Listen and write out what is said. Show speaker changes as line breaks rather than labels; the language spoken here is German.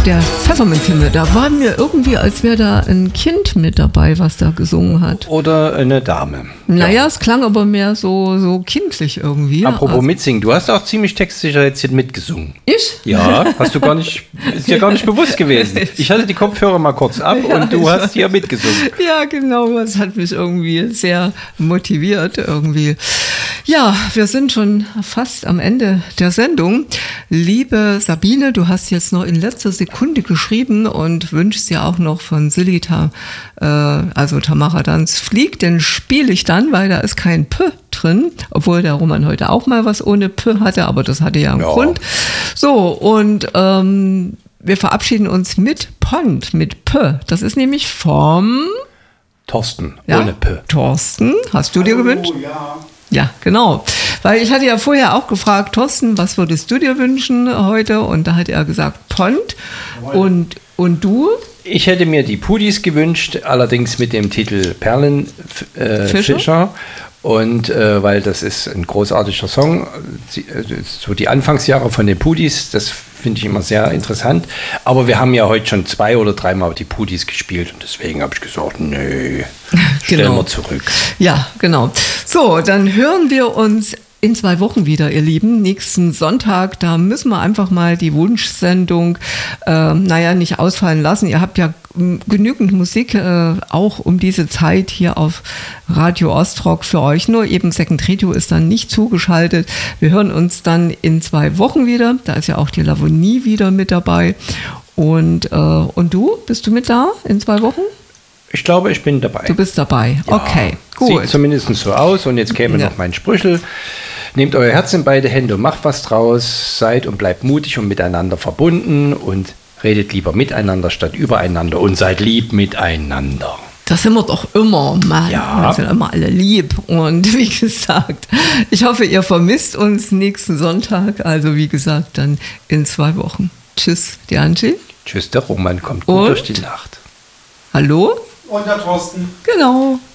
der Pfefferminzhimmel, da war mir irgendwie, als wäre da ein Kind mit dabei, was da gesungen hat.
Oder eine Dame.
Naja, es klang aber mehr so kindlich irgendwie.
Apropos mitsingen, du hast auch ziemlich textsicher jetzt hier mitgesungen.
Ich?
Ja, hast du gar nicht, ist dir gar nicht bewusst gewesen. Ich hatte die Kopfhörer mal kurz ab und du hast hier mitgesungen.
Ja, genau, das hat mich irgendwie sehr motiviert irgendwie. Ja, wir sind schon fast am Ende der Sendung. Liebe Sabine, du hast jetzt noch in letzter Sekunde geschrieben und wünschst dir auch noch von Silita, also Tamara Danz, Flieg, den spiele ich dann, weil da ist kein P drin, obwohl der Roman heute auch mal was ohne P hatte, aber das hatte ja einen Grund. So, und wir verabschieden uns mit Pont, mit P. Das ist nämlich vom
Thorsten, ohne P.
Thorsten, hast du dir gewünscht?
Ja.
Ja, genau. Weil ich hatte ja vorher auch gefragt, Thorsten, was würdest du dir wünschen heute? Und da hat er gesagt, Pont. Und du?
Ich hätte mir die Pudis gewünscht, allerdings mit dem Titel Perlenfischer. Und weil das ist ein großartiger Song, so die Anfangsjahre von den Pudis, das finde ich immer sehr interessant. Aber wir haben ja heute schon 2 oder 3 Mal die Pudis gespielt und deswegen habe ich gesagt, nö, stellen wir zurück.
Ja, genau. So, dann hören wir uns in 2 Wochen wieder, ihr Lieben. Nächsten Sonntag, da müssen wir einfach mal die Wunschsendung, nicht ausfallen lassen. Ihr habt ja genügend Musik, auch um diese Zeit hier auf Radio Ostrock für euch. Nur eben Second Radio ist dann nicht zugeschaltet. Wir hören uns dann in 2 Wochen wieder. Da ist ja auch die Lavonie wieder mit dabei. Und du, bist du mit da in 2 Wochen?
Ich glaube, ich bin dabei.
Du bist dabei, ja, okay, gut.
Sieht zumindest so aus und jetzt käme noch mein Sprüchel. Nehmt euer Herz in beide Hände und macht was draus. Seid und bleibt mutig und miteinander verbunden und redet lieber miteinander statt übereinander und seid lieb miteinander.
Das sind wir doch immer, Mann.
Ja.
Wir sind immer alle lieb. Und wie gesagt, ich hoffe, ihr vermisst uns nächsten Sonntag. Also wie gesagt, dann in 2 Wochen. Tschüss, die Angie.
Tschüss, der Roman kommt gut durch die Nacht.
Hallo?
Und der Thorsten.
Genau.